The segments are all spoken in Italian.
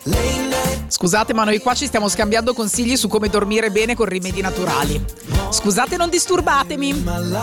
Scusate, ma noi qua ci stiamo scambiando consigli su come dormire bene con rimedi naturali. Scusate, non disturbatemi.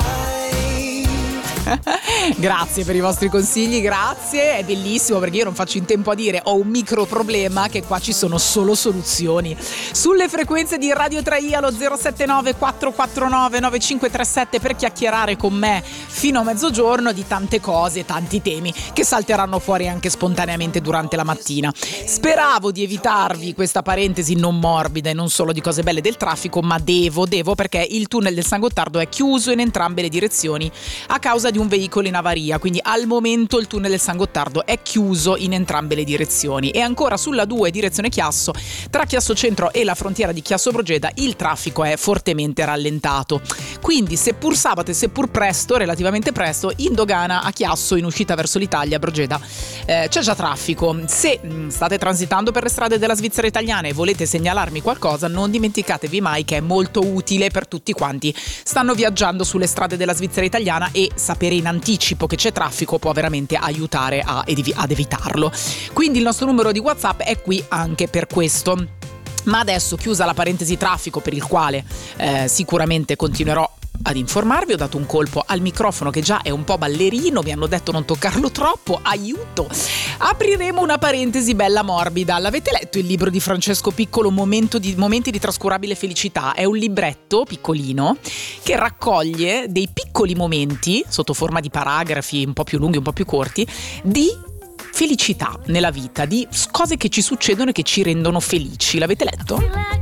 Grazie per i vostri consigli, grazie, è bellissimo perché io non faccio in tempo a dire ho un micro problema, che qua ci sono solo soluzioni. Sulle frequenze di Radio 3i allo 079 449 9537 per chiacchierare con me fino a mezzogiorno di tante cose, tanti temi che salteranno fuori anche spontaneamente durante la mattina. Speravo di evitarvi questa parentesi non morbida e non solo di cose belle del traffico, ma devo perché il tunnel del San Gottardo è chiuso in entrambe le direzioni a causa di un veicolo in avaria, quindi al momento il tunnel del San Gottardo è chiuso in entrambe le direzioni. E ancora sulla 2 direzione Chiasso, tra Chiasso Centro e la frontiera di Chiasso Brogeda, il traffico è fortemente rallentato. Quindi seppur sabato e seppur presto, relativamente presto, in dogana a Chiasso in uscita verso l'Italia, Brogeda, c'è già traffico. Se state transitando per le strade della Svizzera italiana e volete segnalarmi qualcosa, non dimenticatevi mai che è molto utile per tutti quanti stanno viaggiando sulle strade della Svizzera italiana, e sapere in anticipo che c'è traffico può veramente aiutare ad evitarlo. Quindi il nostro numero di WhatsApp è qui anche per questo. Ma adesso, chiusa la parentesi traffico, per il quale sicuramente continuerò ad informarvi, ho dato un colpo al microfono che già è un po' ballerino, mi hanno detto non toccarlo troppo, aiuto. Apriremo una parentesi bella morbida. L'avete letto il libro di Francesco Piccolo, Momenti di trascurabile felicità? È un libretto piccolino che raccoglie dei piccoli momenti sotto forma di paragrafi un po' più lunghi, un po' più corti, di felicità nella vita, di cose che ci succedono e che ci rendono felici. L'avete letto?